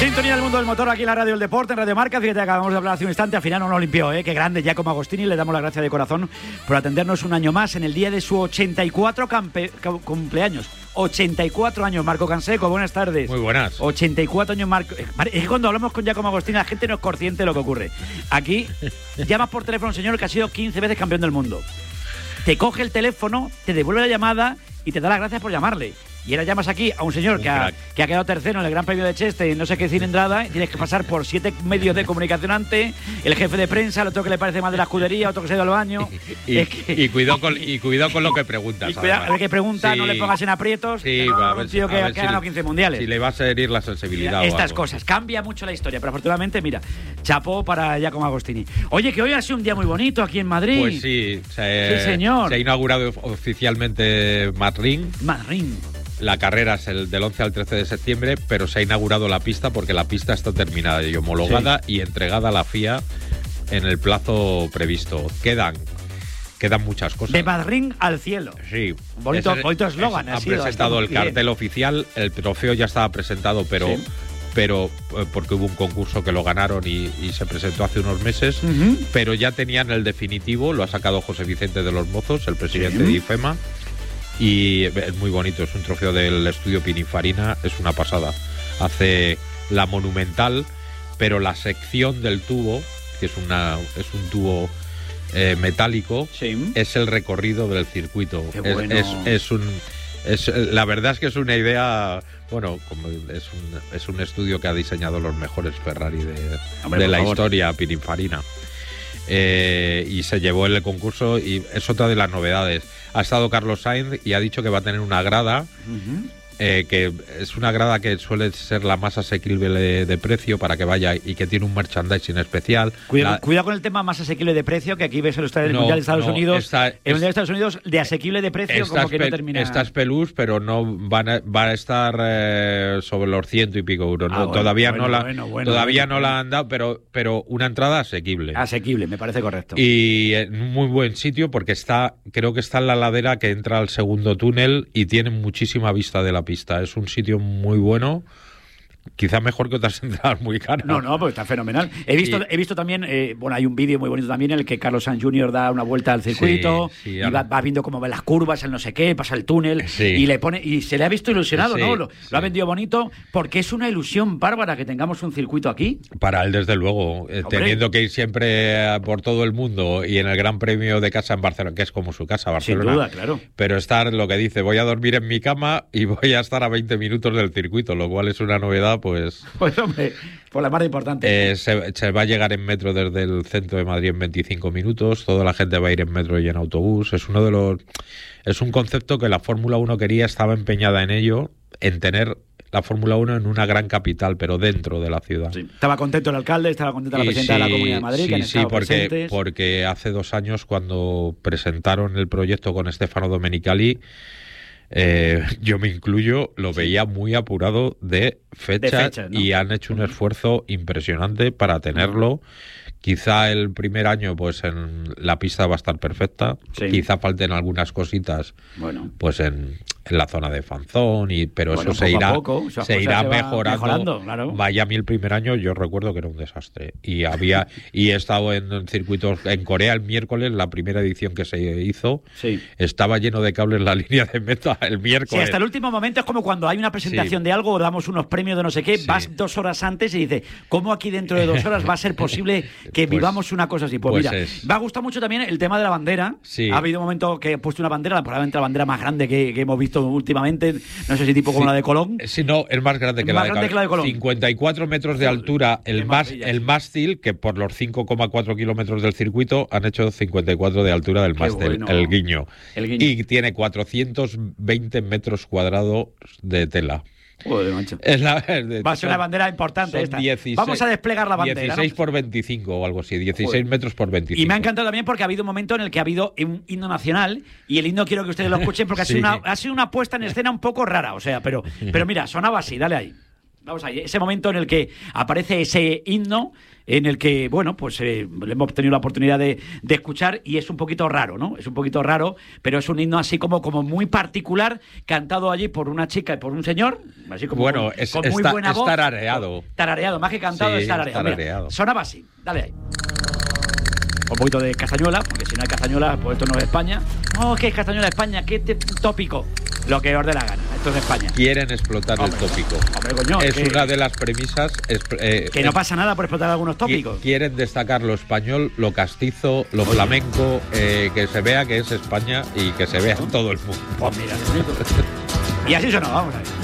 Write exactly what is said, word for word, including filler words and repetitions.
Sintonía del mundo del motor aquí en la Radio del Deporte, en Radio Marca. Fíjate, acabamos de hablar hace un instante, al final no nos limpió, ¿eh? Qué grande, Giacomo Agostini. Le damos la gracia de corazón por atendernos un año más en el día de su ochenta y cuatro campe- cumpleaños. ochenta y cuatro años, Marco Canseco, buenas tardes. Muy buenas. ochenta y cuatro años, Marco. Es que cuando hablamos con Giacomo Agostini la gente no es consciente de lo que ocurre. Aquí llamas por teléfono a un señor que ha sido quince veces campeón del mundo. Te coge el teléfono, te devuelve la llamada y te da las gracias por llamarle. Y ahora llamas aquí a un señor un que, ha, que ha quedado tercero en el Gran Premio de Cheste y no sé qué cilindrada, y tienes que pasar por siete medios de comunicación antes, el jefe de prensa, el otro que le parece mal de la escudería, otro que se ha ido al baño. Y, es que... y, cuidado, con, y cuidado con lo que preguntas. Y cuidado, el que pregunta, sí, no le pongas en aprietos. Sí, no, a ver, un tío que, a ver que si, ha ganado quince mundiales. Si le vas a herir la sensibilidad. Mira, estas o algo. cosas. Cambia mucho la historia, pero afortunadamente, mira, chapó para Giacomo Agostini. Oye, que hoy ha sido un día muy bonito aquí en Madrid. Pues sí, se, sí señor. Se ha inaugurado oficialmente Madrid. Madrid. La carrera es el del once al trece de septiembre, pero se ha inaugurado la pista porque la pista está terminada y homologada sí. y entregada a la F I A en el plazo previsto. Quedan quedan muchas cosas. De Madrid al cielo. Sí. Bonito eslogan. Han presentado el cartel bien. oficial, el trofeo ya estaba presentado, pero... Sí. pero porque hubo un concurso que lo ganaron y, y se presentó hace unos meses, uh-huh. pero ya tenían el definitivo, lo ha sacado José Vicente de los Mozos, el presidente sí. de IFEMA, y es muy bonito, es un trofeo del estudio Pininfarina, es una pasada. Hace la monumental, pero la sección del tubo, que es una es un tubo eh, metálico, sí. es el recorrido del circuito. Qué bueno. Es, es, es un es la verdad es que es una idea, bueno, como es un es un estudio que ha diseñado los mejores Ferrari de, Hombre, de la favor. historia Pininfarina. Eh, y se llevó el concurso y es otra de las novedades. Ha estado Carlos Sainz y ha dicho que va a tener una grada uh-huh. eh, que es una grada que suele ser la más asequible de, de precio para que vaya y que tiene un merchandising especial. Cuidado, la... cuidado con el tema más asequible de precio, que aquí ves el no, Mundial de Estados no, Unidos. Está, el Mundial de Estados Unidos de asequible de precio como que no termina. Está Spelus, pero no van a, va a estar eh, sobre los ciento y pico euros. Ah, ¿no? bueno, todavía bueno, no la, bueno, bueno, todavía bueno, no bueno. la han dado, pero, pero una entrada asequible. Asequible, me parece correcto. Y en un muy buen sitio porque está, creo que está en la ladera que entra al segundo túnel y tiene muchísima vista de la pista. Es un sitio muy bueno, quizá mejor que otras entradas muy caras. No, no, pues está fenomenal. He visto, y... he visto también, eh, bueno, hay un vídeo muy bonito también en el que Carlos Sainz junior da una vuelta al circuito sí, sí, y va, va viendo cómo van las curvas, el no sé qué, pasa el túnel sí. y le pone y se le ha visto ilusionado, sí, ¿no? Lo, sí. lo ha vendido bonito porque es una ilusión bárbara que tengamos un circuito aquí. Para él, desde luego, eh, teniendo que ir siempre por todo el mundo y en el Gran Premio de casa en Barcelona, que es como su casa, Barcelona. Sin duda, claro. Pero estar, lo que dice, voy a dormir en mi cama y voy a estar a veinte minutos del circuito, lo cual es una novedad. Pues, pues hombre, por la más importante. Eh, se, se va a llegar en metro desde el centro de Madrid en veinticinco minutos. Toda la gente va a ir en metro y en autobús. Es uno de los, es un concepto que la Fórmula uno quería, estaba empeñada en ello, en tener la Fórmula uno en una gran capital, pero dentro de la ciudad. Sí. Estaba contento el alcalde, estaba contenta la presidenta sí, de la Comunidad de Madrid, sí, que han estado sí, porque, presentes. porque hace dos años cuando presentaron el proyecto con Stefano Domenicali, Eh, yo me incluyo, lo veía muy apurado de fecha, de fecha ¿no? y han hecho un esfuerzo impresionante para tenerlo. Quizá el primer año pues en la pista va a estar perfecta, sí. quizá falten algunas cositas bueno. pues en, en la zona de Fanzón, y, pero bueno, eso se irá, poco, se irá se mejorando. mejorando claro. Miami el primer año yo recuerdo que era un desastre y había y he estado en circuitos en Corea el miércoles, la primera edición que se hizo, sí. estaba lleno de cables la línea de meta el miércoles. Sí, hasta el último momento es como cuando hay una presentación sí. de algo o damos unos premios de no sé qué, sí. vas dos horas antes y dices, ¿cómo aquí dentro de dos horas va a ser posible que pues, vivamos una cosa así? Pues, pues mira, es. me ha gustado mucho también el tema de la bandera. Sí. Ha habido un momento que he puesto una bandera, probablemente la bandera más grande que, que hemos visto últimamente, no sé si tipo como sí. la de Colón. Sí, no, es más grande, que, más la grande que la de Colón. cincuenta y cuatro metros de altura, el, más, el mástil, que por los cinco coma cuatro kilómetros del circuito han hecho cincuanta y cuatro de altura del mástil, bueno. el, guiño. el guiño. Y tiene cuatrocientos veinte metros cuadrados de tela. Joder, macho. Es la, es de, Va a ser una bandera importante esta. dieciséis, Vamos a desplegar la bandera. dieciséis ¿no? por veinticinco o algo así, dieciséis Joder. metros por veinticinco. Y me ha encantado también porque ha habido un momento en el que ha habido un himno nacional y el himno quiero que ustedes lo escuchen porque sí. ha, sido una, ha sido una puesta en escena un poco rara, o sea, pero, pero mira, sonaba así, dale ahí. Vamos ahí, ese momento en el que aparece ese himno, en el que, bueno, pues eh, hemos tenido la oportunidad de, de escuchar y es un poquito raro, ¿no? Es un poquito raro, pero es un himno así como, como muy particular, cantado allí por una chica y por un señor, así como bueno, con, es, con muy está, buena es voz. tarareado. Tarareado, más que cantado, sí, es tarareado. tarareado. Mira, sonaba así, dale ahí. Un poquito de castañuela, porque si no hay castañuela, pues esto no es España. No, ¿qué es castañuela España? ¿Qué te, tópico? Lo que os dé la gana, esto es de España. Quieren explotar hombre, el tópico. Hombre, coño, es que, una de las premisas. Es, eh, que no pasa nada por explotar algunos tópicos. Quieren destacar lo español, lo castizo, lo flamenco, eh, que se vea que es España y que se vea en todo el mundo. Pues mira, qué bonito. Y así sonó, vamos a ver.